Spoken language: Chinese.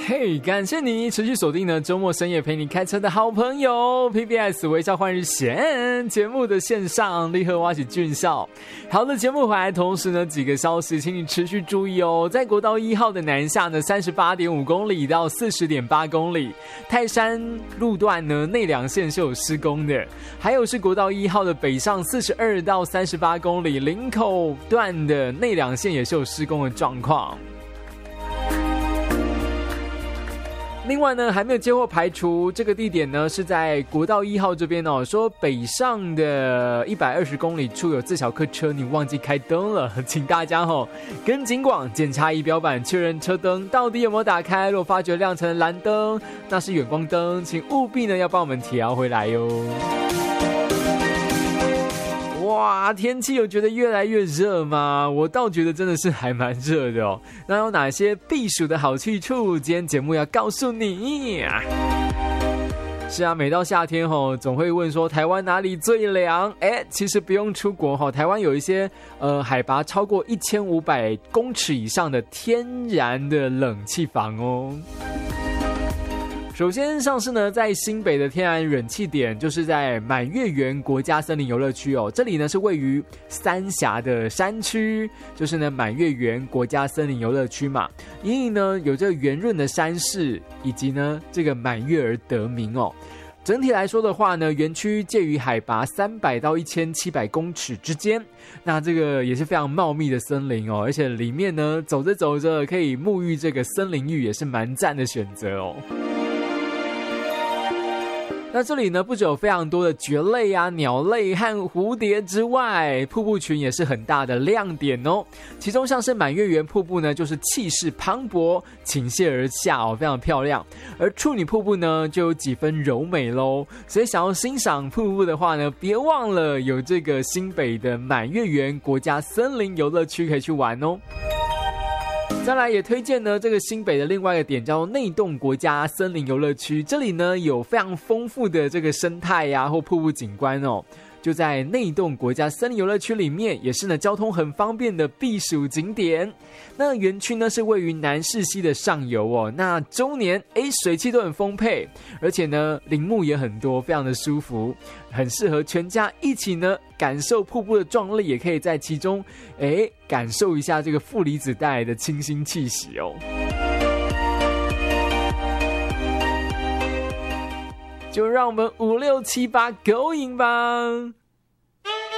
嘿，感谢你持续锁定呢周末深夜陪你开车的好朋友 PBS 微笑换日线节目的线上立刻挖起俊少。好的，节目回来，同时呢几个消息请你持续注意哦。在国道1号的南下呢 38.5 公里到 40.8 公里，泰山路段呢内两线是有施工的，还有是国道1号的北上42到38公里，林口段的内两线也是有施工的状况。另外呢，还没有接获排除，这个地点呢是在国道1号这边哦。说北上的120公里处有自小客车，你忘记开灯了，请大家跟警广检查仪表板，确认车灯到底有没有打开。如果发觉亮成的蓝灯，那是远光灯，请务必呢要帮我们调回来哟。哇，天气有觉得越来越热吗？我倒觉得真的是还蛮热的哦。那有哪些避暑的好去处？今天节目要告诉你。是啊，每到夏天总会问说台湾哪里最凉？其实不用出国台湾有一些海拔超过1500公尺以上的天然的冷气房哦。首先上市呢，在新北的天然冷气点，就是在满月园国家森林游乐区哦。这里呢是位于三峡的山区，就是呢满月园国家森林游乐区嘛。因呢有这个圆润的山势，以及呢这个满月而得名哦。整体来说的话呢，园区介于海拔300到1700公尺之间，那这个也是非常茂密的森林哦，而且里面呢走着走着可以沐浴这个森林浴，也是蛮赞的选择哦。那这里呢，不只有非常多的蕨类啊、鸟类和蝴蝶之外，瀑布群也是很大的亮点哦。其中像是满月园瀑布呢，就是气势磅礴，倾泻而下哦，非常漂亮。而处女瀑布呢，就有几分柔美咯。所以想要欣赏瀑布的话呢，别忘了有这个新北的满月园国家森林游乐区可以去玩哦。再来也推荐呢，这个新北的另外一个点叫做内洞国家森林游乐区，这里呢有非常丰富的这个生态啊或瀑布景观哦。就在内洞国家森林游乐区里面，也是呢交通很方便的避暑景点。那园区呢是位于南势溪的上游哦，那周年水汽都很丰沛，而且呢林木也很多，非常的舒服，很适合全家一起呢感受瀑布的壮丽，也可以在其中感受一下这个负离子带来的清新气息哦。就让我们5、6、7、8 going 吧。